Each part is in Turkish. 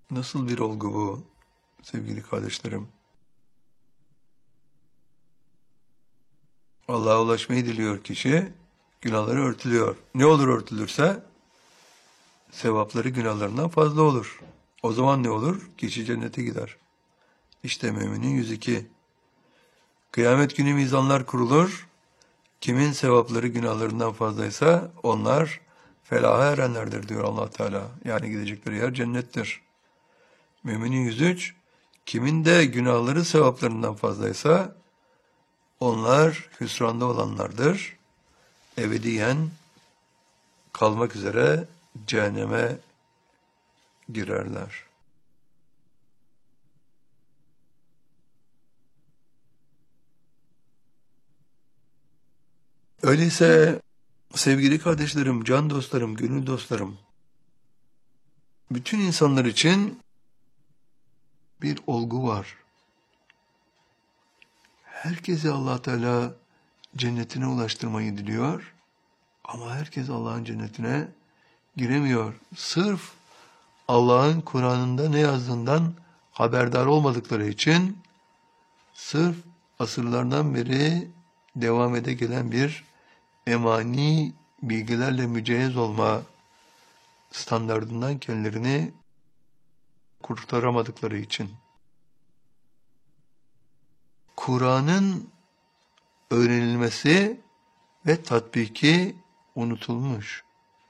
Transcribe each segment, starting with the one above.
Nasıl bir olgu bu sevgili kardeşlerim? Allah'a ulaşmayı diliyor kişi, günahları örtülüyor. Ne olur örtülürse? Sevapları günahlarından fazla olur. O zaman ne olur? Kişi cennete gider. İşte müminin 102. Kıyamet günü mizanlar kurulur. Kimin sevapları günahlarından fazlaysa onlar felaha erenlerdir diyor Allah Teala. Yani gidecekleri yer cennettir. Müminin 103. Kimin de günahları sevaplarından fazlaysa onlar hüsranda olanlardır. Ebediyen kalmak üzere cehenneme girerler. Öyleyse sevgili kardeşlerim, can dostlarım, gönül dostlarım, bütün insanlar için bir olgu var. Herkese Allah Teala cennetine ulaştırmayı diliyor ama herkes Allah'ın cennetine giremiyor. Sırf Allah'ın Kur'an'ında ne yazdığından haberdar olmadıkları için, sırf asırlardan beri devam ede gelen bir emani bilgilerle mücehhez olma standardından kendilerini kurtaramadıkları için. Kur'an'ın öğrenilmesi ve tatbiki unutulmuş.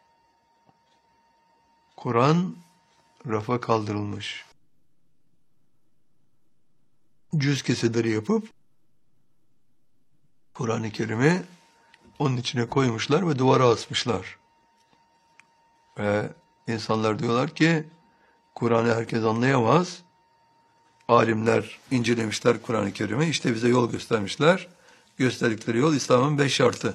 Kur'an rafa kaldırılmış. Cüz keseleri yapıp Kur'an-ı Kerim'i onun içine koymuşlar ve duvara asmışlar. Ve insanlar diyorlar ki Kur'an'ı herkes anlayamaz. Alimler incelemişler Kur'an-ı Kerim'i. İşte bize yol göstermişler. Gösterdikleri yol İslam'ın 5 şartı.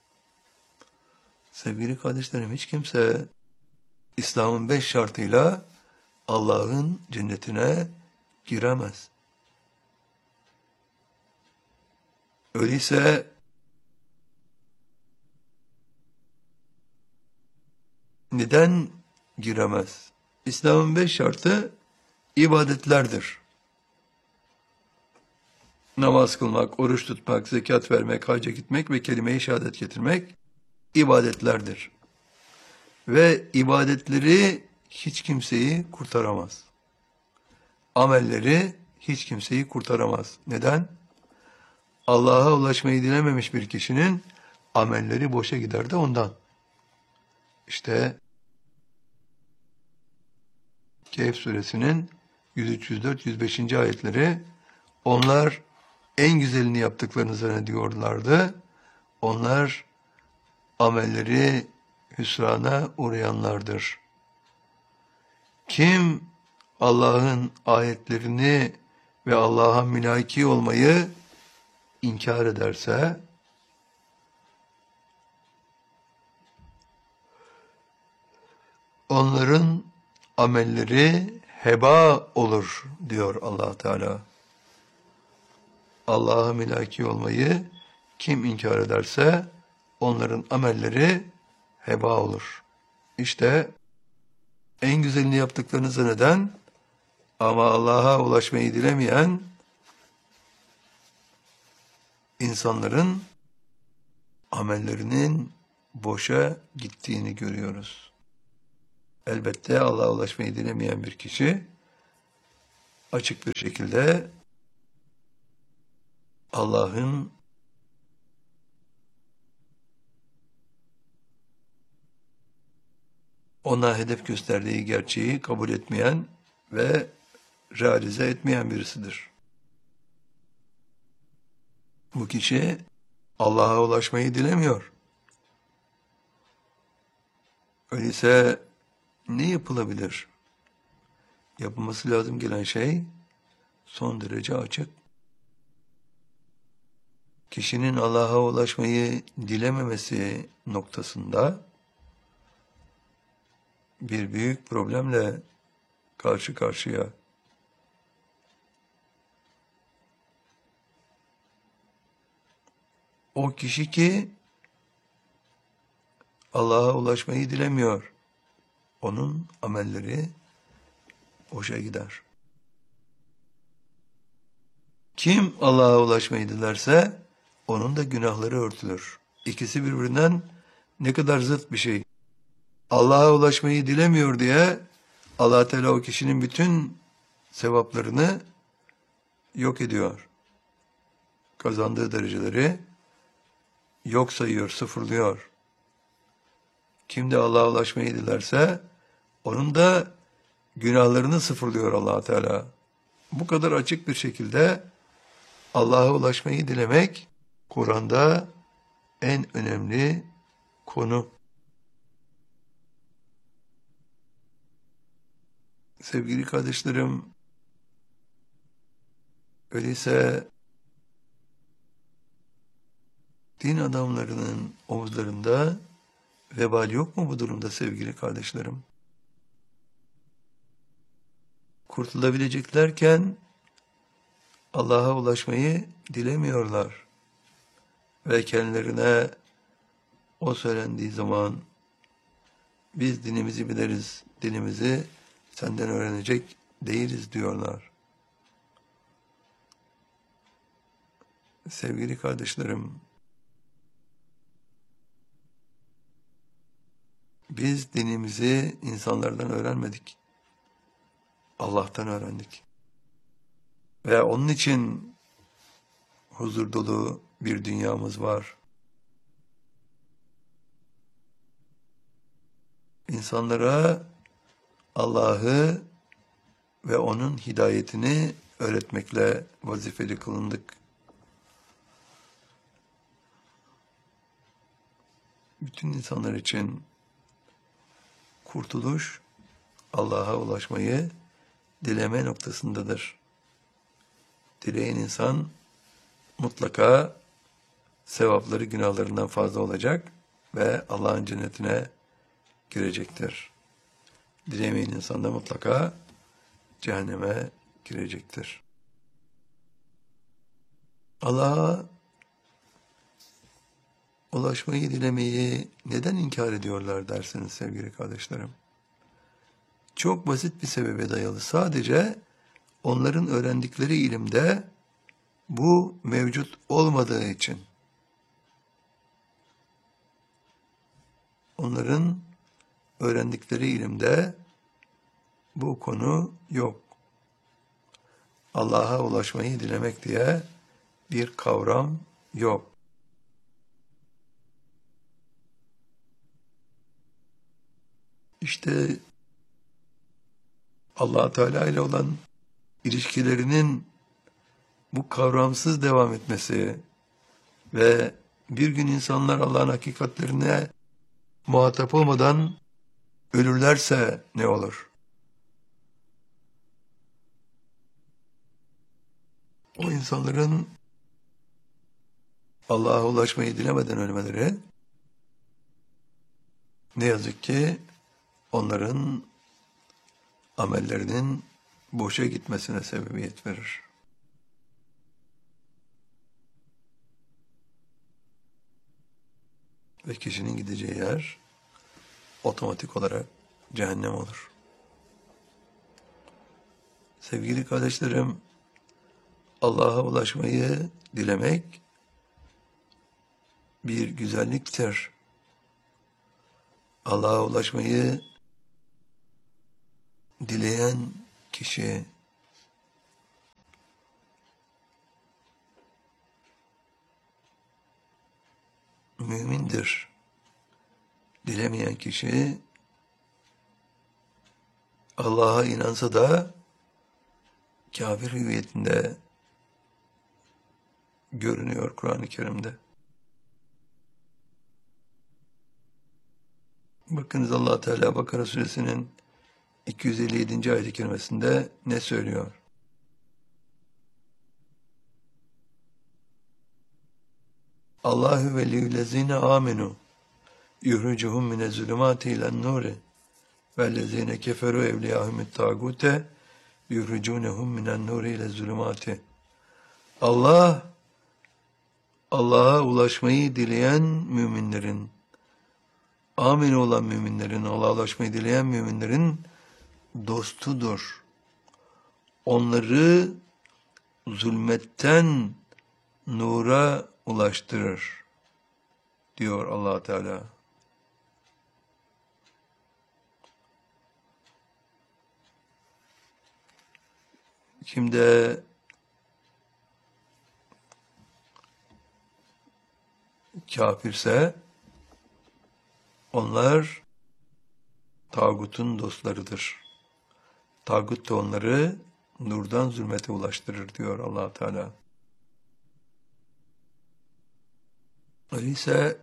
Sevgili kardeşlerim, hiç kimse İslam'ın 5 şartıyla Allah'ın cennetine giremez. Öyleyse neden giremez? İslam'ın 5 şartı ibadetlerdir. Namaz kılmak, oruç tutmak, zekat vermek, hacca gitmek ve kelime-i şehadet getirmek ibadetlerdir. Ve ibadetleri hiç kimseyi kurtaramaz. Amelleri hiç kimseyi kurtaramaz. Neden? Allah'a ulaşmayı dilememiş bir kişinin amelleri boşa gider de ondan. İşte Kehf suresinin 103, 104, 105. ayetleri, onlar en güzelini yaptıklarını zannediyorlardı. Onlar amelleri hüsrana uğrayanlardır. Kim Allah'ın ayetlerini ve Allah'a mülaki olmayı inkar ederse, onların amelleri heba olur diyor Allah Teala. Allah'a mülaki olmayı kim inkar ederse onların amelleri heba olur. İşte en güzelini yaptıklarını zanneden ama Allah'a ulaşmayı dilemeyen insanların amellerinin boşa gittiğini görüyoruz. Elbette Allah'a ulaşmayı dilemeyen bir kişi açık bir şekilde Allah'ın ona hedef gösterdiği gerçeği kabul etmeyen ve realize etmeyen birisidir. Bu kişi Allah'a ulaşmayı dilemiyor. Öyleyse ne yapılabilir? Yapılması lazım gelen şey son derece açık. Kişinin Allah'a ulaşmayı dilememesi noktasında bir büyük problemle karşı karşıya. O kişi ki Allah'a ulaşmayı dilemiyor. Onun amelleri boşa gider. Kim Allah'a ulaşmayı dilerse onun da günahları örtülür. İkisi birbirinden ne kadar zıt bir şey. Allah'a ulaşmayı dilemiyor diye Allah Teala o kişinin bütün sevaplarını yok ediyor. Kazandığı dereceleri yok sayıyor, sıfırlıyor. Kim de Allah'a ulaşmayı dilerse onun da günahlarını sıfırlıyor Allah Teala. Bu kadar açık bir şekilde Allah'a ulaşmayı dilemek Kur'an'da en önemli konu. Sevgili kardeşlerim, öyleyse din adamlarının omuzlarında vebal yok mu bu durumda sevgili kardeşlerim? Kurtulabileceklerken Allah'a ulaşmayı dilemiyorlar. Ve kendilerine o söylendiği zaman biz dinimizi biliriz, dinimizi senden öğrenecek değiliz diyorlar. Sevgili kardeşlerim, biz dinimizi insanlardan öğrenmedik. Allah'tan öğrendik. Ve onun için huzur dolu bir dünyamız var. İnsanlara Allah'ı ve onun hidayetini öğretmekle vazifeli kılındık. Bütün insanlar için kurtuluş Allah'a ulaşmayı dileme noktasındadır. Dileyen insan mutlaka sevapları günahlarından fazla olacak ve Allah'ın cennetine girecektir. Dilemeyen insan da mutlaka cehenneme girecektir. Allah'a ulaşmayı dilemeyi neden inkar ediyorlar dersiniz sevgili kardeşlerim? Çok basit bir sebebe dayalı. Sadece onların öğrendikleri ilimde bu mevcut olmadığı için. Onların öğrendikleri ilimde bu konu yok. Allah'a ulaşmayı dilemek diye bir kavram yok. İşte Allah Teala ile olan ilişkilerinin bu kavramsız devam etmesi ve bir gün insanlar Allah'ın hakikatlerine muhatap olmadan ölürlerse ne olur? O insanların Allah'a ulaşmayı dilemeden ölmeleri ne yazık ki onların amellerinin boşa gitmesine sebebiyet verir. Ve kişinin gideceği yer otomatik olarak cehennem olur. Sevgili kardeşlerim, Allah'a ulaşmayı dilemek bir güzelliktir. Allah'a ulaşmayı dileyen kişi mümindir. Dilemeyen kişi Allah'a inansa da kafir hüviyetinde görünüyor Kur'an-ı Kerim'de. Bakınız Allah Teala Bakara suresinin 257. ayet-i kerimesinde ne söylüyor? Allahu veliyyüllezine amenu yuhricuhum mine zulümati ilen nuri vellezine keferu evliyahumut tagute yuhricunehum minen nuri ile zulümati. Allah'a ulaşmayı dileyen müminlerin, amin olan müminlerin, Allah'a ulaşmayı dileyen müminlerin dostudur. onları zulmetten nura ulaştırır diyor Allah Teala. Kimde kafirse onlar tağutun dostlarıdır. Tağut da onları nurdan zulmete ulaştırır diyor Allah Teala. Öyleyse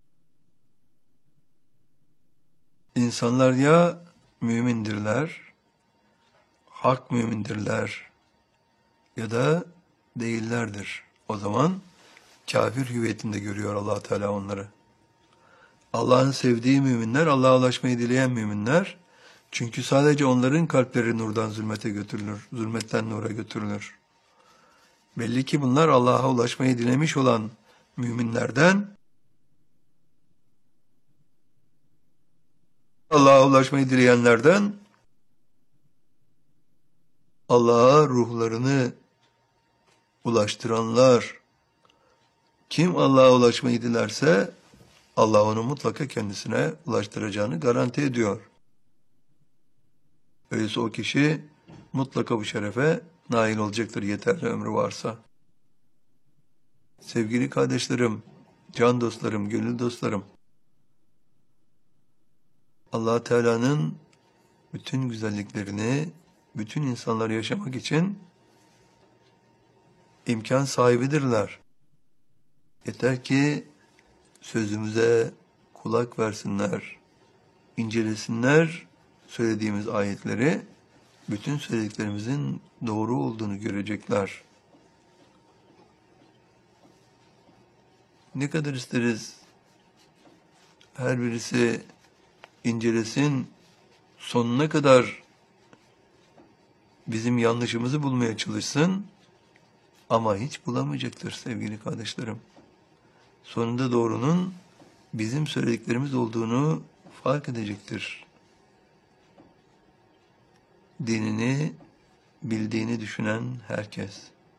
insanlar ya mümindirler, hak mümindirler ya da değillerdir. O zaman kafir hüviyetinde görüyor Allah Teala onları. Allah'ın sevdiği müminler, Allah'a ulaşmayı dileyen müminler. Çünkü sadece onların kalpleri nurdan zulmete götürülür, zulmetten nura götürülür. Belli ki bunlar Allah'a ulaşmayı dilemiş olan müminlerden, Allah'a ulaşmayı dileyenlerden, Allah'a ruhlarını ulaştıranlar. Kim Allah'a ulaşmayı dilerse, Allah onu mutlaka kendisine ulaştıracağını garanti ediyor. Öyleyse o kişi mutlaka bu şerefe nail olacaktır yeterli ömrü varsa. Sevgili kardeşlerim, can dostlarım, gönül dostlarım, Allah Teala'nın bütün güzelliklerini bütün insanlar yaşamak için imkan sahibidirler. Yeter ki sözümüze kulak versinler, incelesinler söylediğimiz ayetleri, bütün söylediklerimizin doğru olduğunu görecekler. Ne kadar isteriz her birisi incelesin, sonuna kadar bizim yanlışımızı bulmaya çalışsın ama hiç bulamayacaktır sevgili kardeşlerim. Sonunda doğrunun bizim söylediklerimiz olduğunu fark edecektir. Dinini bildiğini düşünen herkes.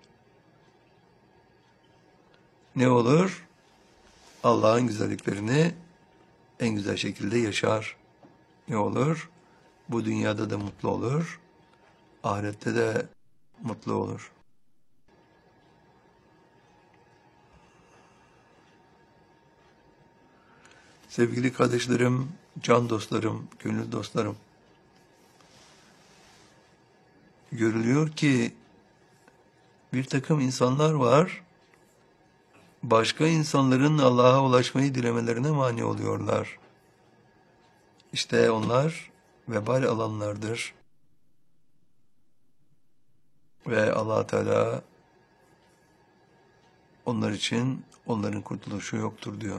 Ne olur? Allah'ın güzelliklerini en güzel şekilde yaşar. Ne olur? Bu dünyada da mutlu olur. Ahirette de mutlu olur. Sevgili kardeşlerim, can dostlarım, gönül dostlarım. Görülüyor ki bir takım insanlar var, başka insanların Allah'a ulaşmayı dilemelerine mani oluyorlar. İşte onlar vebal alanlardır. Ve Allah Teala onlar için onların kurtuluşu yoktur diyor.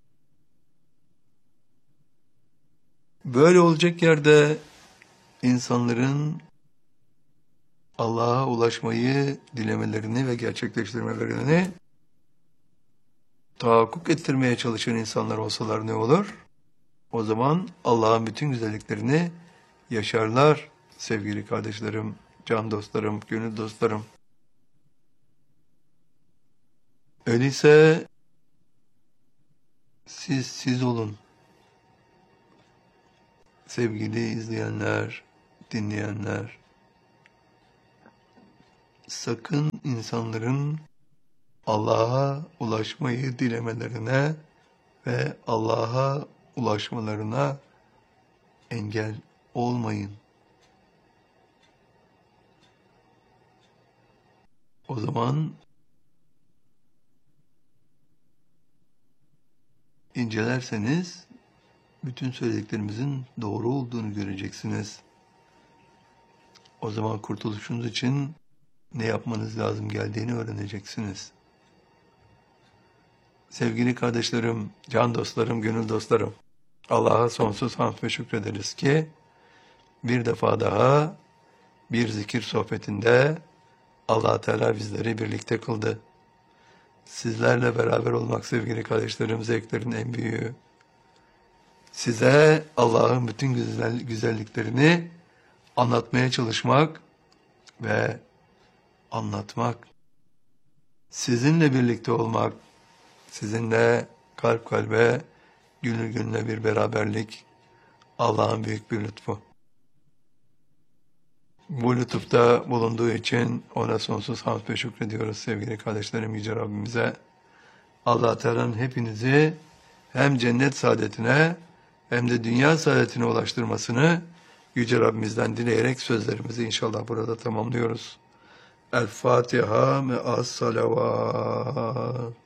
Böyle olacak yerde insanların Allah'a ulaşmayı dilemelerini ve gerçekleştirmelerini tahakkuk ettirmeye çalışan insanlar olsalar ne olur? O zaman Allah'ın bütün güzelliklerini yaşarlar sevgili kardeşlerim, can dostlarım, gönül dostlarım. Öyleyse siz olun. Sevgili izleyenler, dinleyenler, sakın insanların Allah'a ulaşmayı dilemelerine ve Allah'a ulaşmalarına engel olmayın. O zaman incelerseniz bütün söylediklerimizin doğru olduğunu göreceksiniz. O zaman kurtuluşunuz için ne yapmanız lazım geldiğini öğreneceksiniz. Sevgili kardeşlerim, can dostlarım, gönül dostlarım, Allah'a sonsuz hamd ve şükrederiz ki bir defa daha bir zikir sohbetinde Allah Teala bizleri birlikte kıldı. Sizlerle beraber olmak sevgili kardeşlerim zevklerin en büyüğü. Size Allah'ın bütün güzelliklerini anlatmaya çalışmak ve anlatmak, sizinle birlikte olmak, sizinle kalp kalbe, gönül gönüle bir beraberlik, Allah'ın büyük bir lütfu. Bu lütufta bulunduğu için ona sonsuz hamd ve şükrediyoruz sevgili kardeşlerim Yüce Rabbimize. Allah Teala'nın hepinizi hem cennet saadetine hem de dünya saadetine ulaştırmasını Yüce Rabbimizden dileyerek sözlerimizi inşallah burada tamamlıyoruz. El Fatiha me'as salavat.